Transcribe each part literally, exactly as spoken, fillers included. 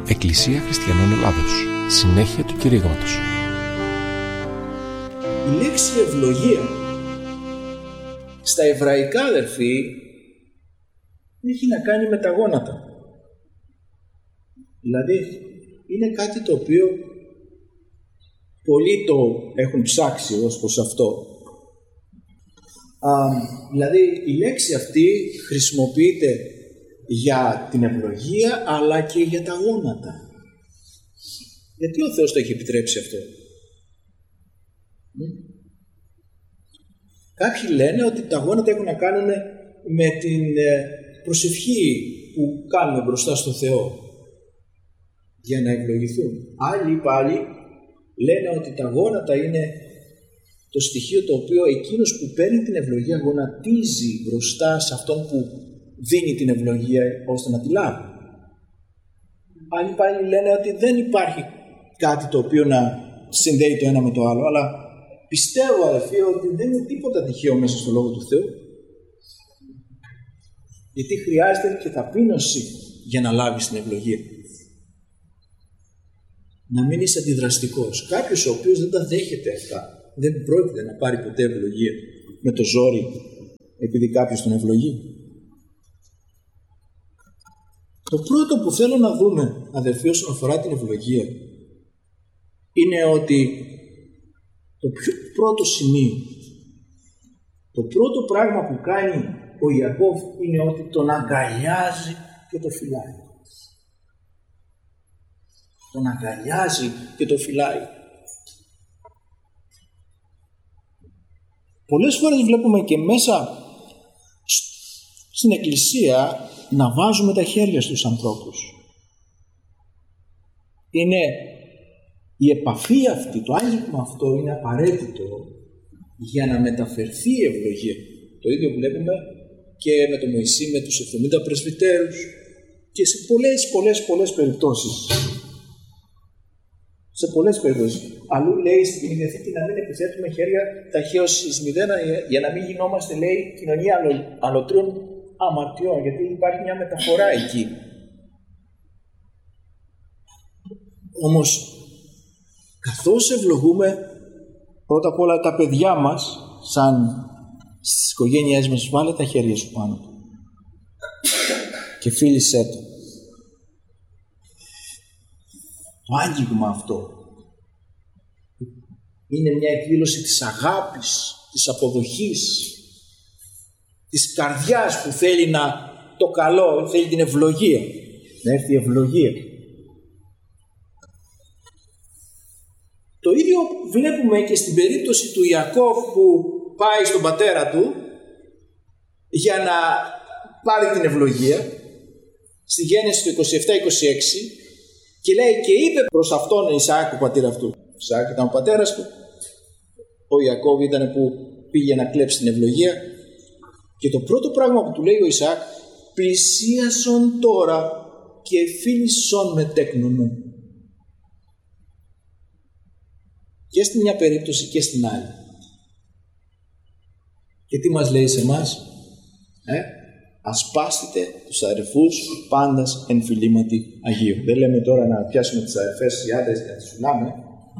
Εκκλησία Χριστιανών Ελλάδος. Συνέχεια του κηρύγματος. Η λέξη ευλογία στα εβραϊκά, αδερφοί, έχει να κάνει με τα γόνατα. Δηλαδή είναι κάτι το οποίο πολλοί το έχουν ψάξει ως προς αυτό. Α, δηλαδή η λέξη αυτή χρησιμοποιείται για την ευλογία αλλά και για τα γόνατα. Γιατί ο Θεός το έχει επιτρέψει αυτό? Κάποιοι λένε ότι τα γόνατα έχουν να κάνουν με την προσευχή που κάνουμε μπροστά στο Θεό για να ευλογηθούν. Άλλοι πάλι λένε ότι τα γόνατα είναι το στοιχείο το οποίο εκείνος που παίρνει την ευλογία γονατίζει μπροστά σε αυτόν που δίνει την ευλογία ώστε να τη λάβει. Άλλοι πάλι λένε ότι δεν υπάρχει κάτι το οποίο να συνδέει το ένα με το άλλο, αλλά πιστεύω, αδελφοί, ότι δεν είναι τίποτα τυχαίο μέσα στο Λόγο του Θεού. Γιατί χρειάζεται και ταπείνωση για να λάβεις την ευλογία. Να μην είσαι αντιδραστικός. Κάποιος ο οποίος δεν τα δέχεται αυτά, δεν πρόκειται να πάρει ποτέ ευλογία με το ζόρι, επειδή κάποιος τον ευλογεί. Το πρώτο που θέλω να δούμε, αδελφοί, όσον αφορά την ευλογία, είναι ότι το πιο πρώτο σημείο, το πρώτο πράγμα που κάνει ο Ιακώβ είναι ότι τον αγκαλιάζει και το φυλάει. Τον αγκαλιάζει και το φυλάει. Πολλές φορές βλέπουμε και μέσα στην εκκλησία να βάζουμε τα χέρια στους ανθρώπους. Είναι η επαφή αυτή, το άνοιγμα αυτό είναι απαραίτητο για να μεταφερθεί η ευλογία. Το ίδιο βλέπουμε και με τον Μωυσή, με τους εβδομήντα πρεσβυτέρους και σε πολλές, πολλές, πολλές περιπτώσεις. Σε πολλές περιπτώσεις. Αλλού λέει στην Καινή Διαθήκη να μην επιθέτουμε χέρια ταχαίως εις μηδένα για να μην γινόμαστε, λέει, κοινωνία αλωτρίων αμαρτιών, γιατί υπάρχει μια μεταφορά εκεί. Όμως, καθώς ευλογούμε πρώτα απ' όλα τα παιδιά μας, σαν στις οικογένειές μας, βάλε τα χέρια σου πάνω και φίλησέ το. Το άγγιγμα αυτό είναι μια εκδήλωση της αγάπης, της αποδοχής, της καρδιάς που θέλει να το καλό, θέλει την ευλογία, να έρθει η ευλογία. Το ίδιο βλέπουμε και στην περίπτωση του Ιακώβ που πάει στον πατέρα του για να πάρει την ευλογία, στη Γένεση του είκοσι επτά είκοσι έξι, και λέει και είπε προς αυτόν Ισαάκ, ο πατέρα αυτού. Ισαάκ ήταν ο πατέρας του, ο Ιακώβ ήταν που πήγε να κλέψει την ευλογία, και το πρώτο πράγμα που του λέει ο Ισαάκ, πλησίασον τώρα και φίλησον με τέκνο μου. Και στην μια περίπτωση και στην άλλη. Και τι μας λέει σε εμάς? Ε? Ασπάστητε τους αδερφούς πάντας εν φιλήματι Αγίου. Δεν λέμε τώρα να πιάσουμε τις αδερφές οι άντρες και να τις φυλάμε.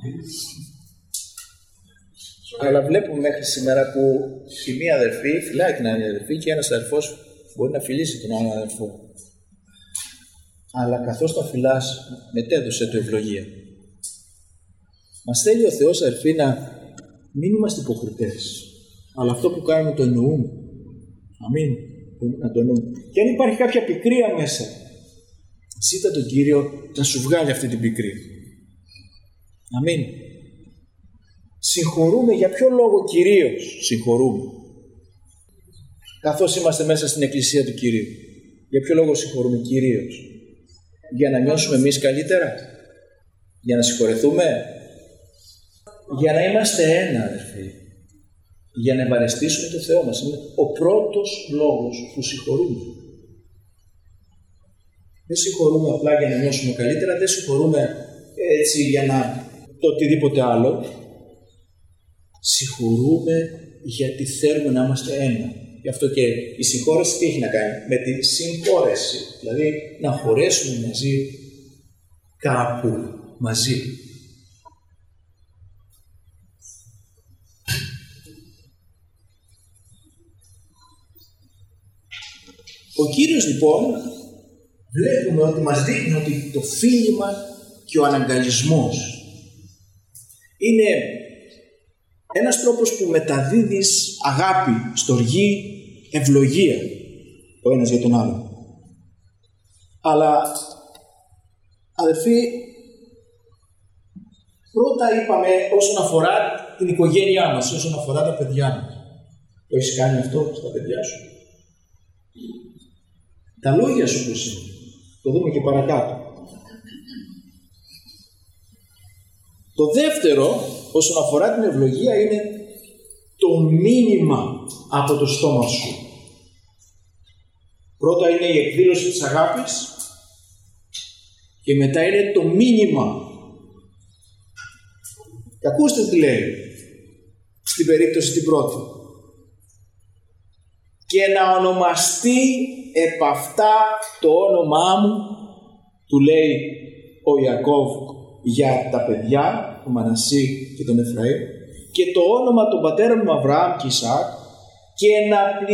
Αλλά βλέπουμε μέχρι σήμερα που η μία αδερφή φυλάει την άλλη αδερφή και ένας αδερφός μπορεί να φιλήσει τον άλλο αδερφό. Αλλά καθώς τον φυλάς, μετέδωσε του ευλογία. Μας θέλει ο Θεός, αδερφοί, να μην είμαστε υποκριτές. Αλλά αυτό που κάνουμε το εννοούμε. Αμήν. Να το εννοούμε. Και αν υπάρχει κάποια πικρία μέσα, ζήτα τον Κύριο να σου βγάλει αυτή την πικρία. Αμήν. Συγχωρούμε για ποιο λόγο κυρίως συγχωρούμε? Καθώς είμαστε μέσα στην εκκλησία του Κυρίου. Για ποιο λόγο συγχωρούμε κυρίως? Για να νιώσουμε εμείς καλύτερα? Για να συγχωρεθούμε? Για να είμαστε ένα, αδερφοί. Για να ευαρεστήσουμε το Θεό μας. Είναι ο πρώτος λόγος που συγχωρούμε. Δεν συγχωρούμε απλά για να νιώσουμε καλύτερα, δεν συγχωρούμε έτσι για να το οτιδήποτε άλλο. Συγχωρούμε γιατί θέλουμε να είμαστε ένα. Γι' αυτό και η συγχώρεση τι έχει να κάνει? Με τη συγχώρεση. Δηλαδή να χωρέσουμε μαζί κάπου μαζί. Ο Κύριος λοιπόν βλέπουμε ότι μας δείχνει ότι το φίλημα και ο αναγκαλισμός είναι ένας τρόπος που μεταδίδεις αγάπη, στοργή, ευλογία ο ένας για τον άλλον. Αλλά αδερφοί, πρώτα είπαμε όσον αφορά την οικογένειά μας, όσον αφορά τα παιδιά μας. Το έχεις κάνει αυτό στα παιδιά σου? Τα λόγια σου πώς είναι? Το δούμε και παρακάτω. Το δεύτερο, όσον αφορά την ευλογία, είναι το μήνυμα από το στόμα σου. Πρώτα είναι η εκδήλωση της αγάπης και μετά είναι το μήνυμα. Και ακούστε τι λέει στην περίπτωση την πρώτη. Και να ονομαστεί επ' αυτά το όνομά μου, του λέει ο Ιακώβ για τα παιδιά, τον Μανασί και τον Εφραήμ, και το όνομα των πατέρων μου Αβραάμ και Ισαάκ, και να